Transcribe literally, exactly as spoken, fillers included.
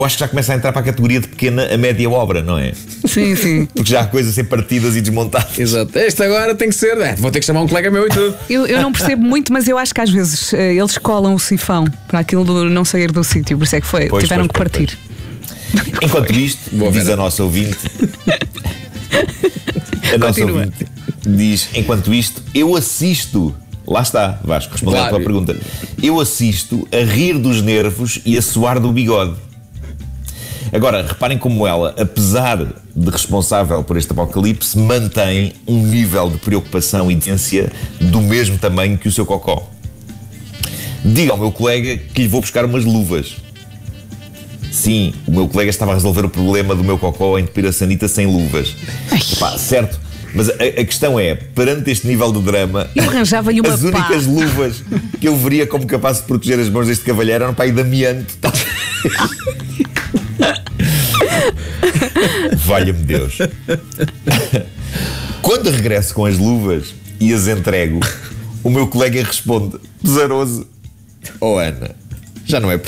acho que já começa a entrar para a categoria de pequena a média obra, não é? Sim, sim. Porque já há coisas a ser partidas e desmontadas. Exato. Este agora tem que ser. É, vou ter que chamar um colega meu e tudo. Eu, eu não percebo muito, mas eu acho que às vezes eh, eles colam o sifão para aquilo do não sair do sítio. Por isso é que foi. Pois, tiveram pois, que pois, partir. Pois. Enquanto isto, diz a nossa ouvinte. A nossa Continua. ouvinte diz: enquanto isto, eu assisto. Lá está, Vasco, respondendo Claro. à tua pergunta. Eu assisto a rir dos nervos e a suar do bigode. Agora, reparem como ela, apesar de responsável por este apocalipse, mantém um nível de preocupação e de ciência do mesmo tamanho que o seu cocó. Diga ao meu colega que lhe vou buscar umas luvas. Sim, o meu colega estava a resolver o problema do meu cocó em entupir a sanita sem luvas. Pá, certo, mas a, a questão é, perante este nível de drama, Eu arranjava-lhe uma as pá. únicas luvas que eu veria como capaz de proteger as mãos deste cavalheiro eram para ir de amianto. Valha-me Deus. Quando regresso com as luvas e as entrego, o meu colega responde pesaroso: Oh Ana, já não é